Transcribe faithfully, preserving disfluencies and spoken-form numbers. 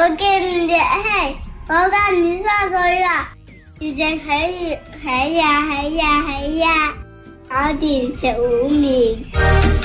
勁嘅，嘿，我今年三歲啦，已經可以，係呀係呀係呀，考電食碗麵。